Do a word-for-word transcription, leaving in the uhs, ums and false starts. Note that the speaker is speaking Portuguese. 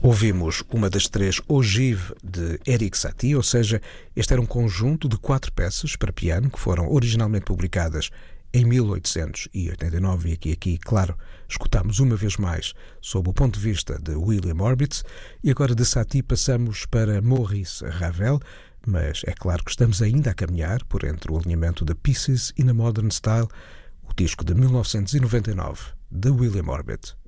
Ouvimos uma das três ogive de Erik Satie, ou seja, este era um conjunto de quatro peças para piano que foram originalmente publicadas em mil oitocentos e oitenta e nove e aqui, aqui, claro, escutamos uma vez mais sob o ponto de vista de William Orbitz e agora de Satie passamos para Maurice Ravel, mas é claro que estamos ainda a caminhar por entre o alinhamento de Pieces in a Modern Style, o disco de mil novecentos e noventa e nove de William Orbitz.